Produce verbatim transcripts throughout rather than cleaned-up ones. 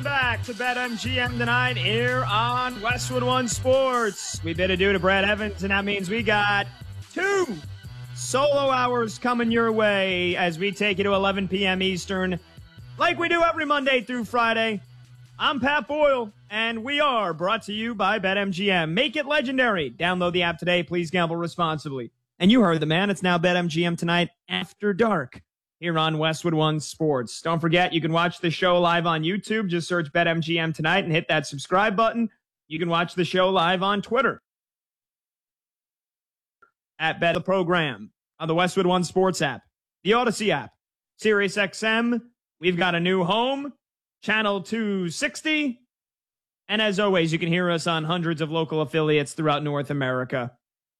Back to BetMGM tonight here on Westwood One Sports. We bid adieu to Brad Evans, and that means we got two solo hours coming your way as we take you to eleven p.m. Eastern, like we do every Monday through Friday. I'm Pat Boyle, and we are brought to you by BetMGM. Make it legendary. Download the app today. Please gamble responsibly. And you heard the man. It's now BetMGM tonight after dark here on Westwood One Sports. Don't forget, you can watch the show live on YouTube. Just search BetMGM tonight and hit that subscribe button. You can watch the show live on Twitter at Bet the Program, on the Westwood One Sports app, the Odyssey app, SiriusXM. We've got a new home, Channel two sixty. And as always, you can hear us on hundreds of local affiliates throughout North America.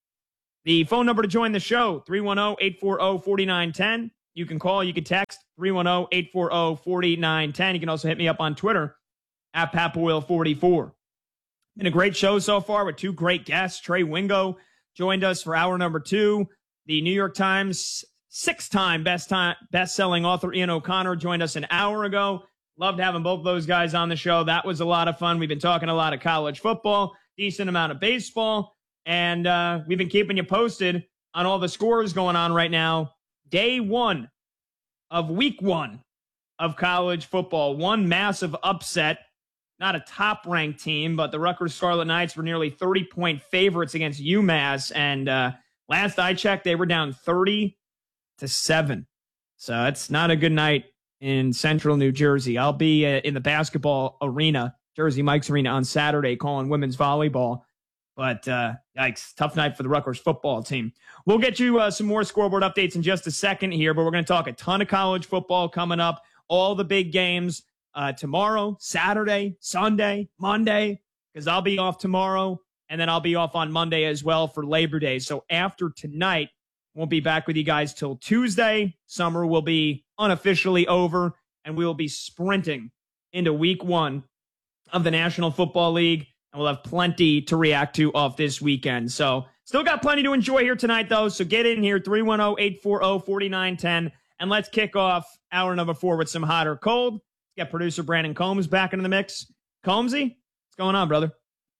The phone number to join the show, three one zero, eight four zero, four nine one zero. You can call, you can text, three one zero, eight four zero, four nine one zero. You can also hit me up on Twitter, at Pat Boyle forty-four. Been a great show so far with two great guests. Trey Wingo joined us for hour number two. The New York Times six-time best time best-selling author Ian O'Connor joined us an hour ago. Loved having both those guys on the show. That was a lot of fun. We've been talking a lot of college football, decent amount of baseball, and uh, we've been keeping you posted on all the scores going on right now. Day one of week one of college football. One massive upset. Not a top-ranked team, but the Rutgers Scarlet Knights were nearly thirty-point favorites against UMass. And uh, last I checked, they were down thirty to seven. So it's not a good night in central New Jersey. I'll be uh, in the basketball arena, Jersey Mike's Arena, on Saturday calling women's volleyball. But, uh, yikes, tough night for the Rutgers football team. We'll get you uh, some more scoreboard updates in just a second here, but we're going to talk a ton of college football coming up, all the big games uh, tomorrow, Saturday, Sunday, Monday, because I'll be off tomorrow, and then I'll be off on Monday as well for Labor Day. So after tonight, won't be back with you guys till Tuesday. Summer will be unofficially over, and we will be sprinting into week one of the National Football League. And we'll have plenty to react to off this weekend. So still got plenty to enjoy here tonight, though. So get in here, three one zero, eight four zero, four nine one zero. And let's kick off hour number four with some hot or cold. Let's get producer Brandon Combs back into the mix. Combsy, what's going on, brother?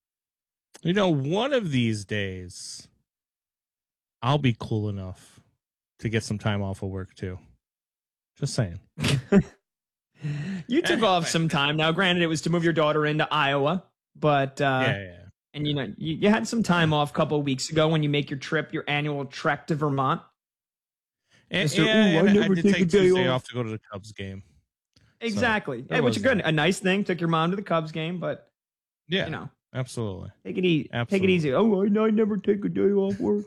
You know, one of these days, I'll be cool enough to get some time off of work, too. Just saying. You took off some time. Now, granted, it was to move your daughter into Iowa. But, uh, yeah, yeah. and you know, you, you had some time off a couple of weeks ago when you make your trip, your annual trek to Vermont. And, Mister yeah, Ooh, and I I never did take take a day Tuesday off. off to go to the Cubs game. Exactly. So, hey, which is good. that. A nice thing. Took your mom to the Cubs game, but, Yeah, you know, absolutely. take it easy. Absolutely. Take it easy. Oh, I, I never take a day off work.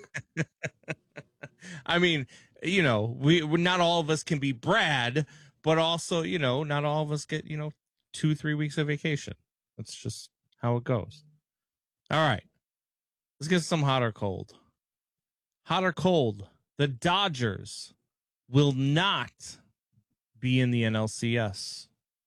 I mean, you know, we we- not all of us can be Brad, but also, you know, not all of us get, you know, two, three weeks of vacation. That's just how it goes. All right, let's get some hot or cold. Hot or cold, the Dodgers will not be in the N L C S.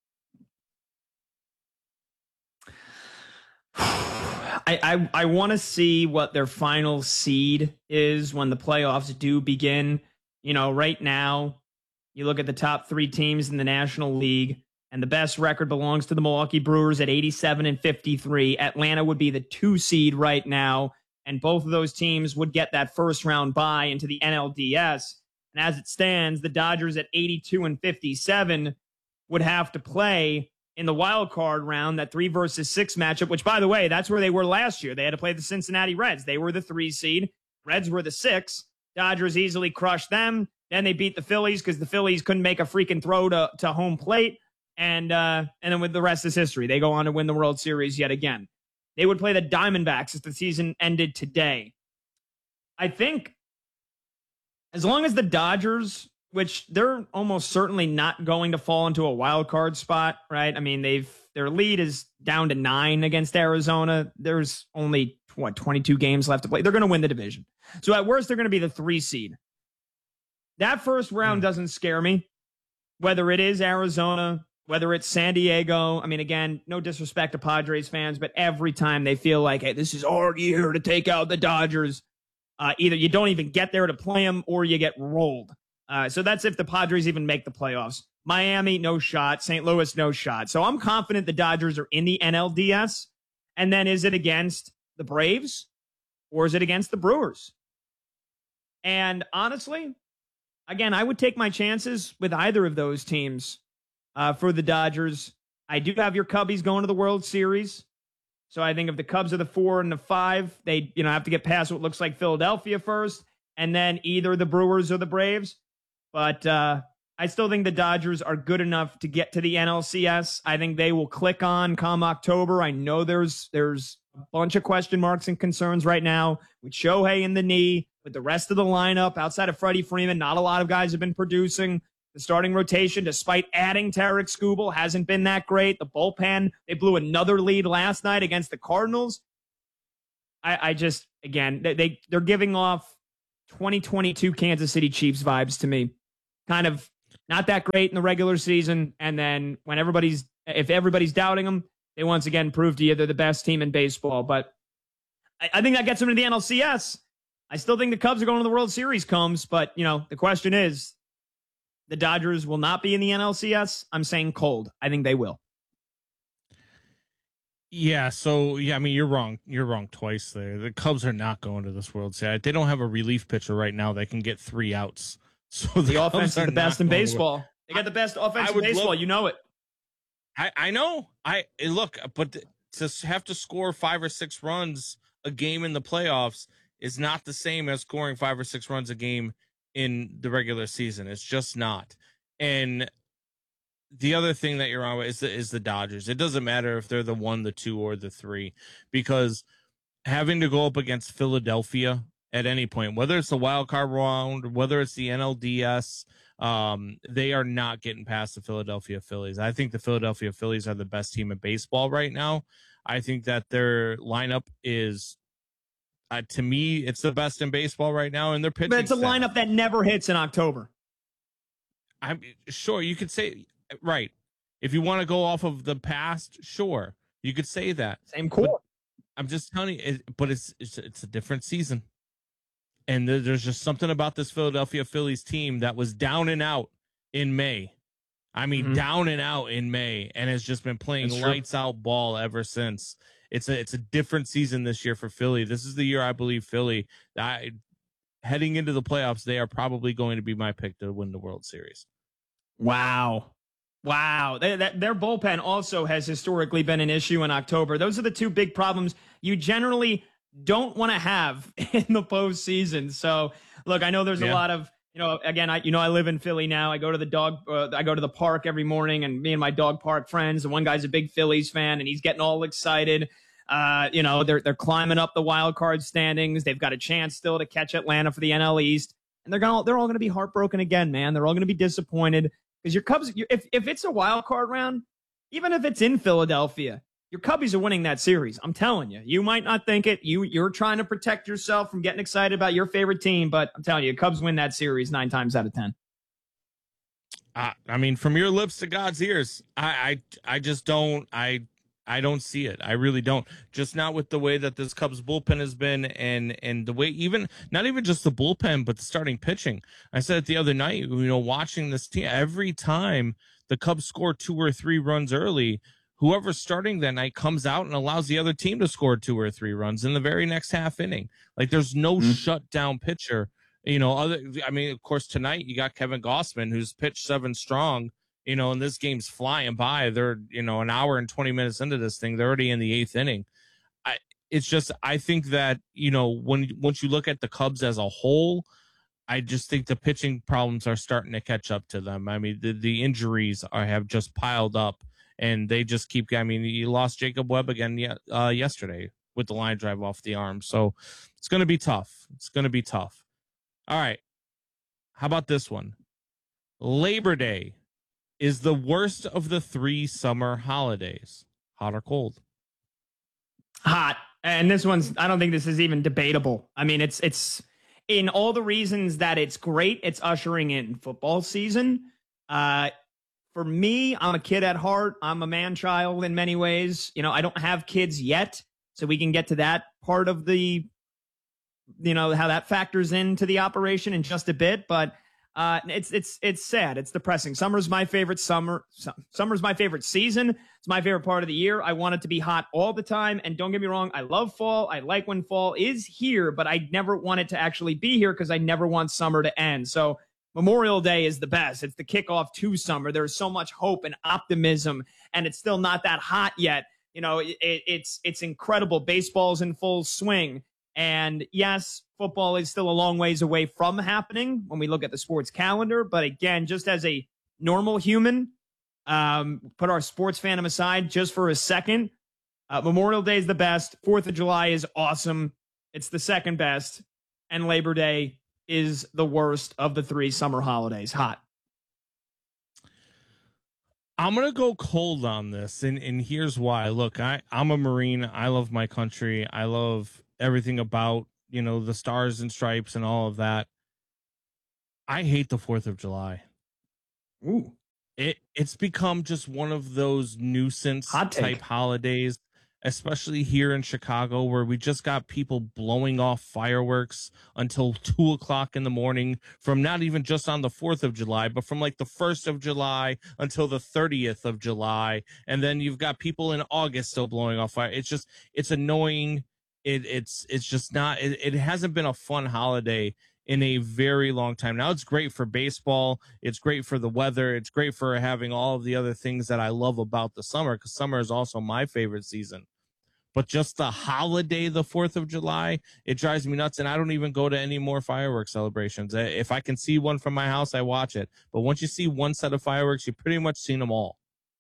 I, I, I want to see what their final seed is when the playoffs do begin. You know, right now, you look at the top three teams in the National League, and the best record belongs to the Milwaukee Brewers at eighty-seven and fifty-three. Atlanta would be the two seed right now, and both of those teams would get that first round bye into the N L D S. And as it stands, the Dodgers at eighty-two and fifty-seven would have to play in the wild card round, that three versus six matchup, which, by the way, that's where they were last year. They had to play the Cincinnati Reds. They were the three seed. Reds were the six. Dodgers easily crushed them. Then they beat the Phillies because the Phillies couldn't make a freaking throw to, to home plate. And uh, and then with the rest is history. They go on to win the World Series yet again. They would play the Diamondbacks if the season ended today. I think as long as the Dodgers, which they're almost certainly not going to fall into a wild card spot, right? I mean, they've their lead is down to nine against Arizona. There's only, what, twenty-two games left to play. They're going to win the division. So at worst, they're going to be the three seed. That first round Mm. doesn't scare me, whether it is Arizona, whether it's San Diego. I mean, again, no disrespect to Padres fans, but every time they feel like, hey, this is our year to take out the Dodgers, uh, either you don't even get there to play them or you get rolled. Uh, so that's if the Padres even make the playoffs. Miami, no shot. Saint Louis, no shot. So I'm confident the Dodgers are in the N L D S. And then is it against the Braves or is it against the Brewers? And honestly, again, I would take my chances with either of those teams uh, for the Dodgers. I do have your Cubbies going to the World Series. So I think if the Cubs are the four and the five, they you know have to get past what looks like Philadelphia first, and then either the Brewers or the Braves. But uh, I still think the Dodgers are good enough to get to the N L C S. I think they will click on come October. I know there's there's a bunch of question marks and concerns right now with Shohei in the knee, with the rest of the lineup outside of Freddie Freeman. Not a lot of guys have been producing. The starting rotation, despite adding Tarek Skubal, hasn't been that great. The bullpen, they blew another lead last night against the Cardinals. I, I just, again, they, they, they're giving off twenty twenty-two Kansas City Chiefs vibes to me. Kind of not that great in the regular season. And then when everybody's, if everybody's doubting them, they once again prove to you they're the best team in baseball. But I, I think that gets them to the N L C S. I still think the Cubs are going to the World Series comes. But, you know, the question is, the Dodgers will not be in the N L C S. I'm saying cold. I think they will. Yeah, so, yeah, I mean, you're wrong. You're wrong twice there. The Cubs are not going to this World Series. They don't have a relief pitcher right now that can get three outs. So the, the offense is the best in baseball. They got the best offense in baseball. Love, you know it. I, I know. I Look, but to have to score five or six runs a game in the playoffs is not the same as scoring five or six runs a game in the regular season. It's just not. And the other thing that you're on with is the, is the Dodgers. It doesn't matter if they're the one, the two, or the three, because having to go up against Philadelphia at any point, whether it's the wild card round, whether it's the N L D S, um, they are not getting past the Philadelphia Phillies. I think the Philadelphia Phillies are the best team in baseball right now. I think that their lineup is, Uh, to me, it's the best in baseball right now, and they're pitching. But it's a staff. lineup that never hits in October. I'm sure you could say, right. If you want to go off of the past, sure, you could say that. Same core. I'm just telling you, it, but it's, it's it's a different season, and there, there's just something about this Philadelphia Phillies team that was down and out in May. I mean, mm-hmm. down and out in May, and has just been playing That's lights true. out ball ever since. It's a it's a different season this year for Philly. This is the year I believe Philly, I, heading into the playoffs, they are probably going to be my pick to win the World Series. Wow. Wow. They, that, their bullpen also has historically been an issue in October. Those are the two big problems you generally don't want to have in the postseason. So, look, I know there's yeah. a lot of, you know, again, I you know I live in Philly now. I go to the dog, uh, I go to the park every morning, and me and my dog park friends. And one guy's a big Phillies fan, and he's getting all excited. Uh, you know, they're they're climbing up the wild card standings. They've got a chance still to catch Atlanta for the N L East, and they're gonna they're all going to be heartbroken again, man. They're all going to be disappointed because your Cubs. If if it's a wild card round, even if it's in Philadelphia, your Cubbies are winning that series. I'm telling you. You might not think it. You, you're trying to protect yourself from getting excited about your favorite team, but I'm telling you, Cubs win that series nine times out of ten. Uh, I mean, from your lips to God's ears, I, I, I just don't, I, I don't see it. I really don't. Just not with the way that this Cubs bullpen has been, and and the way even not even just the bullpen, but the starting pitching. I said it the other night. You know, watching this team, every time the Cubs score two or three runs early, whoever's starting that night comes out and allows the other team to score two or three runs in the very next half inning. Like, there's no mm-hmm. shutdown pitcher. You know, other. I mean, of course, tonight you got Kevin Gausman, who's pitched seven strong. You know, and this game's flying by. They're, you know, an hour and twenty minutes into this thing. They're already in the eighth inning. I. It's just, I think that, you know, when once you look at the Cubs as a whole, I just think the pitching problems are starting to catch up to them. I mean, the, the injuries are have just piled up. And they just keep, I mean, you lost Jacob Webb again uh, yesterday with the line drive off the arm. So it's going to be tough. It's going to be tough. All right. How about this one? Labor Day is the worst of the three summer holidays. Hot or cold? Hot. And this one's, I don't think this is even debatable. I mean, it's, it's in all the reasons that it's great. It's ushering in football season. Uh, For me, I'm a kid at heart. I'm a man child in many ways. You know, I don't have kids yet, so we can get to that part of the, you know, how that factors into the operation in just a bit. But Uh, it's it's it's sad. It's depressing. Summer's my favorite summer. Summer's my favorite season. It's my favorite part of the year. I want it to be hot all the time. And don't get me wrong, I love fall. I like when fall is here, but I never want it to actually be here because I never want summer to end. So Memorial Day is the best. It's the kickoff to summer. There's so much hope and optimism, and it's still not that hot yet. You know, it, it's it's incredible. Baseball's in full swing. And yes, football is still a long ways away from happening when we look at the sports calendar. But again, just as a normal human, um, put our sports fandom aside just for a second. Uh, Memorial Day is the best. Fourth of July is awesome. It's the second best. And Labor Day is the worst of the three summer holidays. Hot. I'm going to go cold on this. And, and here's why. Look, I, I'm a Marine. I love my country. I love everything about, you know, the stars and stripes and all of that. I hate the fourth of July. Ooh. It it's become just one of those nuisance type holidays, especially here in Chicago, where we just got people blowing off fireworks until two o'clock in the morning, from not even just on the fourth of July, but from like the first of July until the thirtieth of July. And then you've got people in August still blowing off fire. It's just, it's annoying. It, it's it's just not, it, it hasn't been a fun holiday in a very long time. Now it's great for baseball. It's great for the weather. It's great for having all of the other things that I love about the summer, because summer is also my favorite season. But just the holiday, the fourth of July, it drives me nuts. And I don't even go to any more fireworks celebrations. If I can see one from my house, I watch it. But once you see one set of fireworks, you've pretty much seen them all.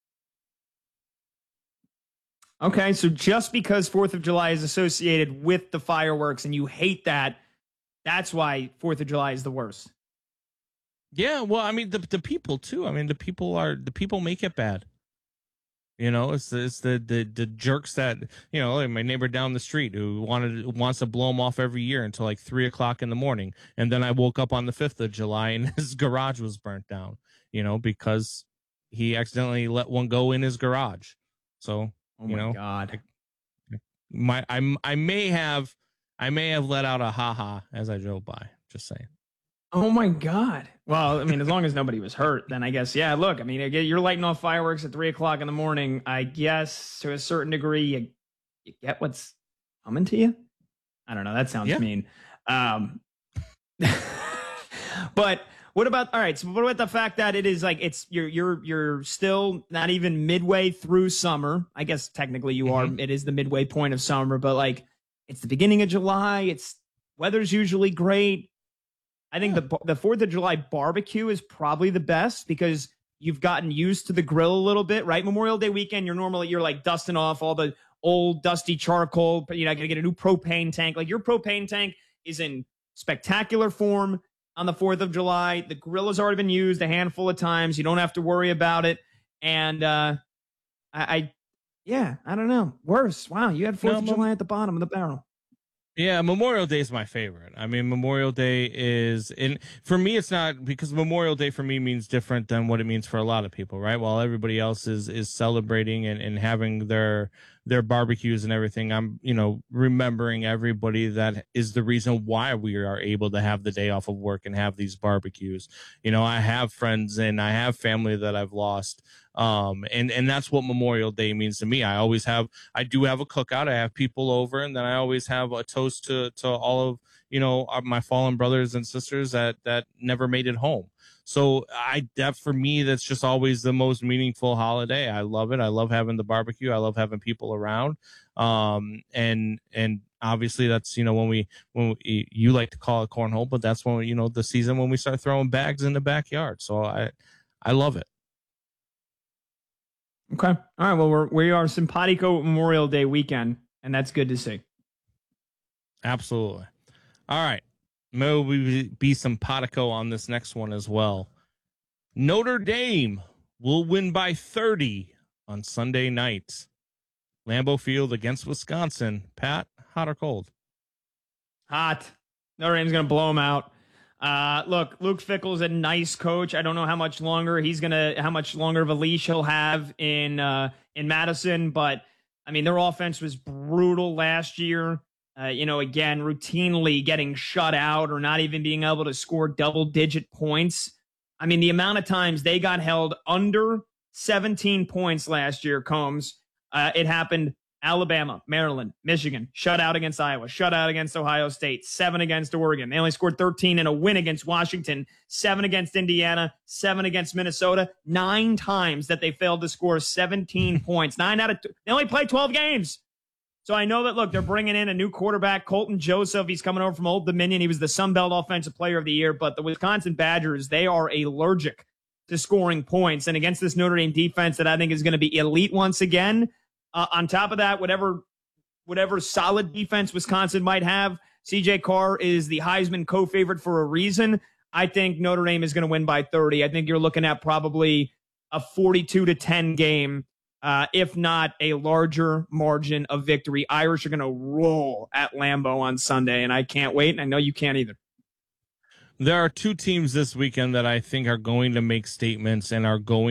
Okay, so just because fourth of July is associated with the fireworks and you hate that, that's why fourth of July is the worst. Yeah, well, I mean, the the people, too. I mean, the people are the people make it bad. You know, it's the, it's the, the, the jerks that, you know, like my neighbor down the street who wanted wants to blow them off every year until like three o'clock in the morning. And then I woke up on the fifth of July and his garage was burnt down, you know, because he accidentally let one go in his garage. So, oh you my know, God, I, my, I, I may have, I may have let out a ha-ha as I drove by. Just saying. Oh my God. Well, I mean, as long as nobody was hurt, then I guess, yeah, look, I mean, you're lighting off fireworks at three o'clock in the morning. I guess to a certain degree, you, you get what's coming to you. I don't know. That sounds yeah. mean. Um, but what about, all right. So what about the fact that it is like, it's, you're, you're, you're still not even midway through summer. I guess technically you mm-hmm. are, it is the midway point of summer, but like it's the beginning of July. It's weather's usually great. I think yeah. the the fourth of July barbecue is probably the best because you've gotten used to the grill a little bit, right? Memorial Day weekend, you're normally, you're like dusting off all the old dusty charcoal, but you're not going to get a new propane tank. Like your propane tank is in spectacular form on the fourth of July. The grill has already been used a handful of times. You don't have to worry about it. And uh, I, I, yeah, I don't know. Worse. Wow, you had fourth no, of July at the bottom of the barrel. Yeah, Memorial Day is my favorite. I mean, Memorial Day is, and for me, it's not, because Memorial Day for me means different than what it means for a lot of people, right? While everybody else is is celebrating and, and having their their barbecues and everything, I'm, you know, remembering everybody that is the reason why we are able to have the day off of work and have these barbecues. You know, I have friends and I have family that I've lost. Um, and, and that's what Memorial Day means to me. I always have, I do have a cookout. I have people over, and then I always have a toast to, to all of, you know, my fallen brothers and sisters that, that never made it home. So I, that for me, that's just always the most meaningful holiday. I love it. I love having the barbecue. I love having people around. Um, and, and obviously that's, you know, when we, when we, you like to call it cornhole, but that's when, you know, the season when we start throwing bags in the backyard. So I, I love it. Okay. All right. Well, we're, we are simpatico Memorial Day weekend, and that's good to see. Absolutely. All right. Maybe be simpatico on this next one as well. Notre Dame will win by thirty on Sunday night. Lambeau Field against Wisconsin. Pat, hot or cold? Hot. Notre Dame's going to blow them out. Uh, look, Luke Fickell's a nice coach. I don't know how much longer he's gonna, how much longer of a leash he'll have in uh, in Madison, but I mean their offense was brutal last year. uh, you know, again, routinely getting shut out or not even being able to score double digit points. I mean, the amount of times they got held under seventeen points last year, Combs, uh, it happened Alabama, Maryland, Michigan, shut out against Iowa, shut out against Ohio State, seven against Oregon. They only scored thirteen in a win against Washington, seven against Indiana, seven against Minnesota, nine times that they failed to score seventeen points. Nine out of two. They only played twelve games. So I know that, look, they're bringing in a new quarterback, Colton Joseph. He's coming over from Old Dominion. He was the Sun Belt Offensive Player of the Year. But the Wisconsin Badgers, they are allergic to scoring points. And against this Notre Dame defense that I think is going to be elite once again, uh, on top of that, whatever whatever solid defense Wisconsin might have, C J Carr is the Heisman co-favorite for a reason. I think Notre Dame is going to win by thirty. I think you're looking at probably a forty-two to ten game. Uh, if not a larger margin of victory. Irish are going to roll at Lambeau on Sunday, and I can't wait, and I know you can't either. There are two teams this weekend that I think are going to make statements and are going